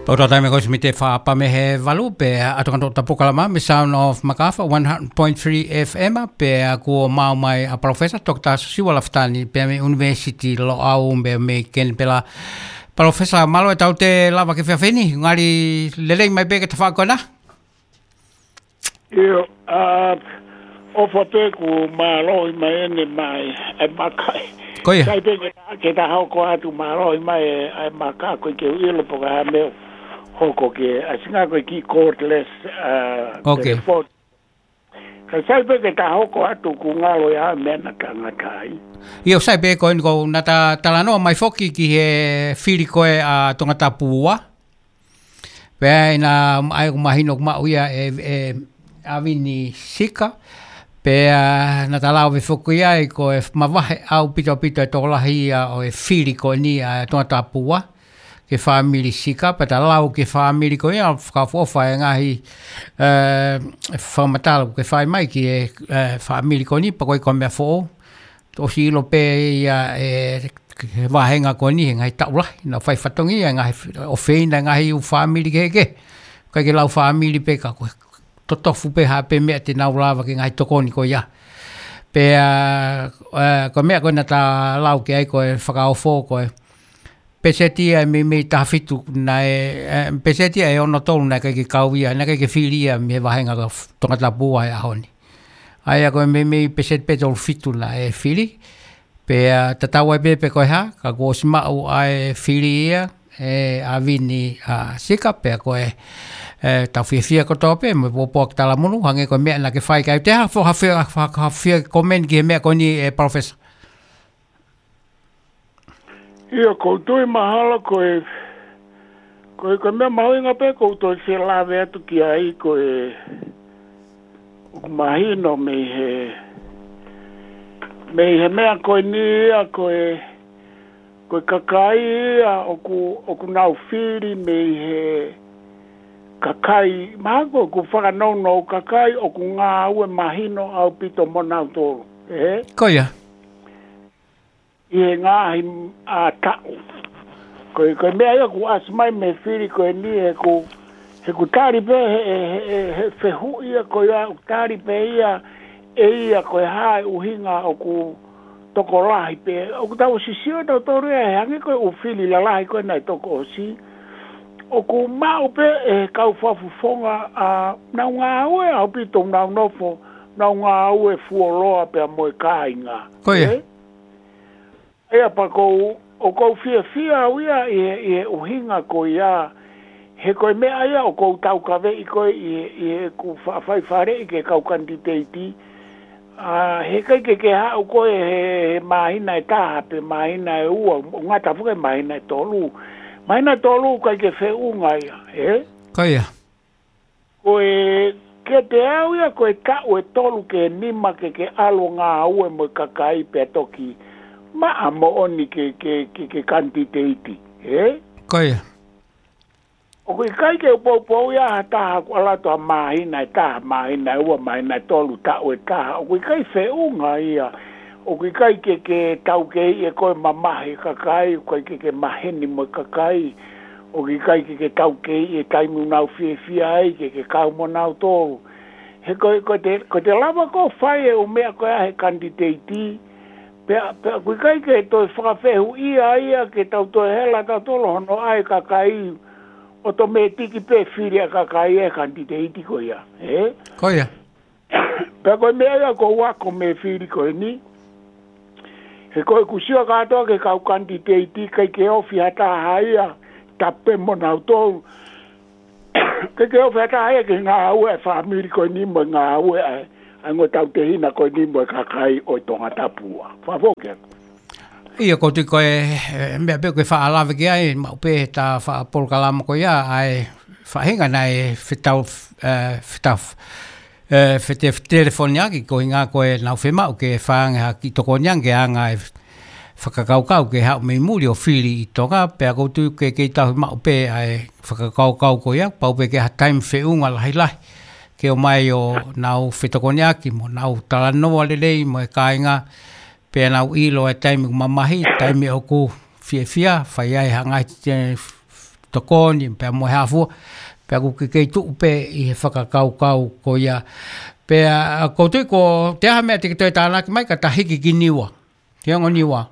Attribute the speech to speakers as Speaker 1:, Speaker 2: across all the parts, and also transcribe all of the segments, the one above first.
Speaker 1: Ora taime kois mite whaapa me he walu pe atonga ta pokalama me Sound of Makafa 100.3 FM pe ko mau mai a professor Dr. Siwala Ftani pe me University lo au me ken pela professor malo e taute lava ke feni ngari lelei mai pe ke ta whakona
Speaker 2: Io o fote ku malo mai ene mai e makai
Speaker 1: koia
Speaker 2: sai pe ke ta hau ko atu malo mai e maka ko ke ilo po ga me hoko ke asinga ko ki cordless
Speaker 1: okay
Speaker 2: sai pe ke ta hau ko atu ku ngalo ya mena kangatai
Speaker 1: io sai pe ko na ta talano mai foki ki he fili ko a tonga tapua pe na ai mahino ma uia e avini sika pe na talau ve fokuia e ko e mavahe au pito e tolahia o e fili ko ni a tonga tapua ke family sika pe talau ke family ko ia whakafofa e ngahi whamatalo ke whai mai ki e family ko ni pa koi ko mea fo o si ilo pe ia e wahenga ko ni ngai taulahi na whai whatongi ngai o wheina ngai u family ke kai ke lau family pe ka koe totofu pe ha pe mea te nau lava ke ngai tokoni ko ia pe ko mea koe na ta lau ke ai koe whakaofo koe pesetia me tafitu na pesetia e ono tolu na kai ke kauia na kai ke filia me wahenga ko tonga tapua e ahoni ai koe me peset pe tolu fitu na e fili pe tatawa pe koe ha ka ko simau ai filia e avini sika pe koe tau fia ko tope me popo tala munu hange ko me na ke fai kai te ha fo ha fia comment ki me ko ni professor
Speaker 2: Io koutoi mahala koe me mahoinga pe koutoi se lave atu ki ai koe mahino me he mea koe ni a koe kakai a oku nau whiri me he kakai mago ku whakanau no kakai oku ngā ue mahino au pito monau tolu
Speaker 1: koia
Speaker 2: I he ngāhi a tau. Koe mea ia ku asmai me whiri koe ni he ku tāri pe he whehu ia koe a tāri pe ia e ia koe hae uhinga o ku toko lahi pe. O ku tau sisio tau toru e hangi koe u whiri la lahi koe nai toko o si. O ku mau pe e kau whafufonga a nau ngā ue au pito nau nofo nau ngā ue fuoloa pe a moe kāinga.
Speaker 1: koia
Speaker 2: Ea pa kou fia au ia i uhinga ko ia he koe mea ia o kou tau kawe i koe i ku whawhai i ke kau kanditeiti he kai ke hau koe he mahina e taha pe mahina e ua ngata fuke mahina e tolu kai ke whiunga ia
Speaker 1: koia
Speaker 2: koe ke te au ia koe kau e tolu ke nima ke alo ngā ue mo kakai pe toki ma amo oni ke kantiteiti
Speaker 1: koia
Speaker 2: o kai ke popo ia hata ko ala to mahina ua mahina tolu ta o ta o kai feunga ia o kai ke tau ke e ko mamahi kakai ko ke maheni mo kakai o kai ke tau ke e kai mu nau fia ai ke kau mo nau tolu he ko te lava ko fai o me ko he kantiteiti pe kui kai ke to whakawhehu ia ke tau to hela tau tolo hono ai kakai o to me tiki pe whiri a kakai e kantite iti ko ia
Speaker 1: koia
Speaker 2: pe koe mea ia ko wako me whiri ko ni he koe kusio katoa ke kau kantite iti kai ke ofi hata haia tape mo nau tolu ke ofi hata haia ke ngā ue whamiri ko ni mo ngā ue ango tau te hina koe ni mo kakai o tonga tapua. Whafoke.
Speaker 1: Ia ko te koe mea pe koe whaalawe ki ai mau pe ta whaapolkalama koe ia ai whahenga nei whetau whete telefoni aki koe ngā koe nau whemau ke whaanga ki toko niange anga e whakakaukau ke hau mei muri o whiri I tonga pea koutu ke tau mau pe ai whakakaukau koe ia pau pe ke ha time whiunga lahi ke o mai o nau whetokoniaki mo nau talanoa lelei mo e kāinga pe nau ilo e taimi mamahi taimi o ku fia whai ai hangai tokoni pe mo hafu pe ku ke tu pe I whakakau ko ia pe ko tu ko te ha me te te tana ki mai ka tahiki ki niwa te ngo niwa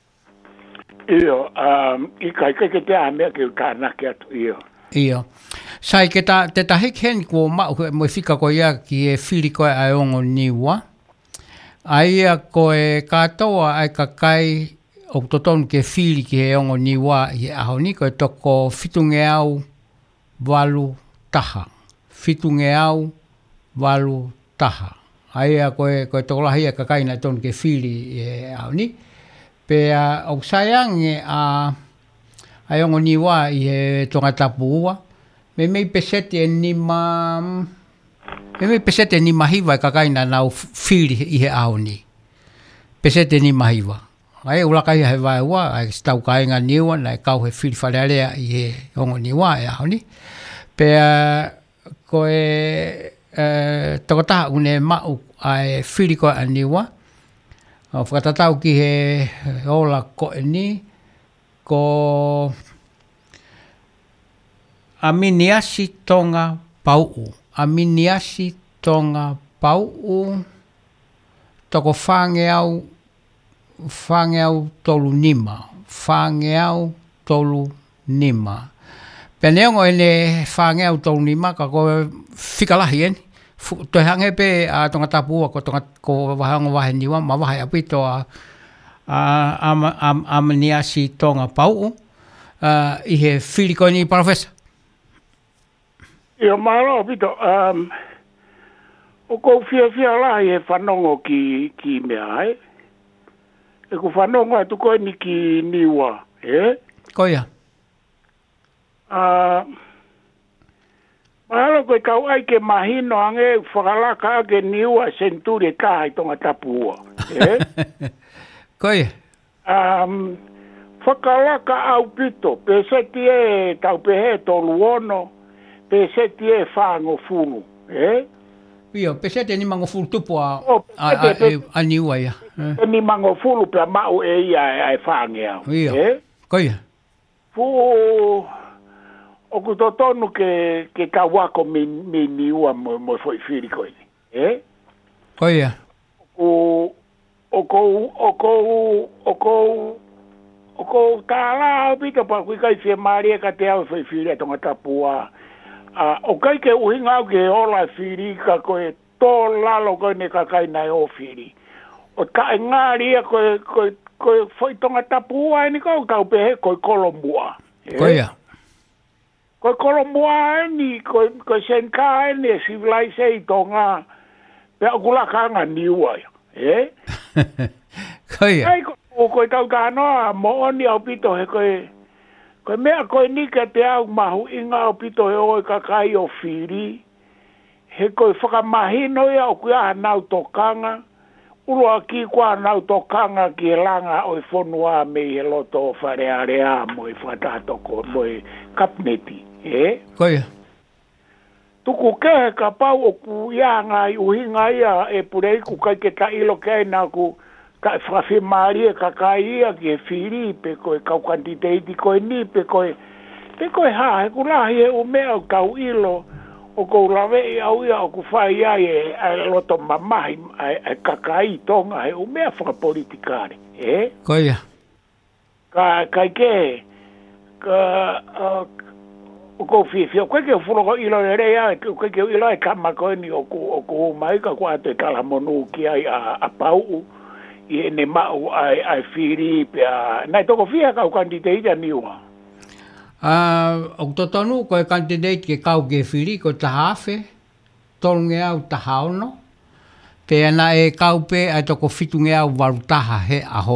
Speaker 2: Io I kai ke te ha me ke tana ki atu
Speaker 1: Ia. Sai ke te tahiki hen ko ma mo fika ko ia ki whiri ko ai ongo niwa Aia ko katoa ai kakai o totonu ke whiri ki he ongo niwa I aho ni ko toko fitunge au walu taha. Fitunge au walu taha. Aia ko tokolahi a kakai na tonu ke whiri I aho ni. Pe o sayange ai ongo niwa I he tonga tapu ua. Me mei pesete ni Me pesete ni mahiwa I kakai na nau whiri I he aho ni. Pesete ni mahiwa. Ai ulakai he vai ua, ai stau kai ngā niwa, nai kau he whiri wharearea I he ongo niwa e aho ni. Pea koe tokotaha une mau ai whiri koe a niwa. Whakatatau ki he ola koe ni, ko aminiasi tonga pau'u. Aminiasi tonga pau'u toko whangeau tolu nima. Whangeau tolu nima. Peneongo ene whangeau tolu nima ka koe whikalahi eni. Toi hange pe a tonga tapua ko wahango wahe niwa ma wahe apito aminiasi tonga pau'u I he whiri koe ni Professor.
Speaker 2: Ia maro pito o ko fia la e whanongo ki mea ai. E ko whanongo atu koe ni ki niwa,
Speaker 1: Koia.
Speaker 2: Mahalo koe kau ai ke mahino ange whakalaka ke niwa senturi kahai tonga tapua,
Speaker 1: Koia.
Speaker 2: Whakalaka au pito, pe seti e tau pehe tolu ono, pe seti e whango fulu,
Speaker 1: Pio, pesete ni mango fulu tupu a niua ia.
Speaker 2: Ni mango fulu pe mau e ia e whange au.
Speaker 1: Koia.
Speaker 2: Fu o kutotonu ke kawako mi niua mo foi whiri koe ni.
Speaker 1: Koia.
Speaker 2: O ko tāla pito pa kui kai whia maria ka te au foi whiri a tonga tapua. O kai ke uhinga au ke ola whiri ka koe tō lalo koe ne ka kai nai o whiri. O ka e ngāria koe foi tonga tapua e ni kau tau pehe koe kolombua.
Speaker 1: Koia.
Speaker 2: Koe kolombua e ni koe senka e ni e civilise I tonga pe o kulaka ngā niua.
Speaker 1: Koia.
Speaker 2: Koe tau kānoa mo oni au pito he koe mea koe nika te au mahu inga au pito he oe kakai o whiri. He koe whakamahino ia o kuia hanau tokanga. Urua ki kua hanau tokanga ki he langa o whonua me he loto o wharearea mo e whatatoko mo e kapneti.
Speaker 1: Koia.
Speaker 2: Tuku kehe ka pau o ku ia ngai uhinga ia e purei ku kai ke ta ilo kei na ku ka whawhi maria ka kai ia ki he whiri pe koe kau kantiteiti koe ni pe koe ha he kurahi e umea o kau ilo o kou lawe I au ia o ku whai ai e loto mamahi e kakai tonga he umea whakapolitikare.
Speaker 1: Koia.
Speaker 2: Kai ke o kou whiwhia koe ke whuroko ilo e rea koe ke ilo e kama koe ni o ku mai ka kua te kalamonu ki ai a pau I ene mau ai whiri pe nai toko whia kau kanditeita niua.
Speaker 1: O totonu koe candidate ke kau ke whiri ko tahawhe, tolunge au tahaono, pe ana e kau pe ai toko fitunge au waru taha he aho